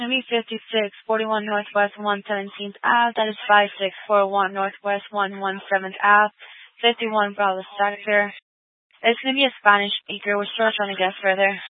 Gonna be 56, 41 Northwest 117th Ave. That is 5641 Northwest 117th Ave. 51 Bravo Sector. It's gonna be a Spanish speaker. We're still trying to guess further.